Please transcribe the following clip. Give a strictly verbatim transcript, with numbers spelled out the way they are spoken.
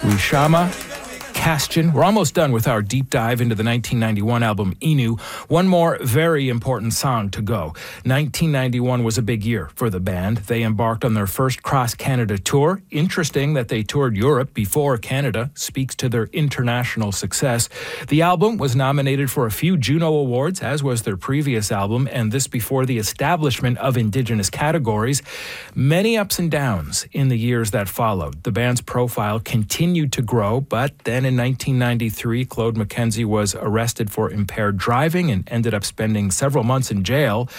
Wishama, Castian. We're almost done with our deep dive into the nineteen ninety-one album Inu. One more very important song to go. nineteen ninety-one was a big year for the band. They embarked on their first cross-Canada tour. Interesting that they toured Europe before Canada. Speaks to their international success. The album was nominated for a few Juno Awards, as was their previous album, and this before the establishment of Indigenous categories. Many ups and downs in the years that followed. The band's profile continued to grow, but then in nineteen ninety-three, Claude McKenzie was arrested for impaired driving and ended up spending several months in jail.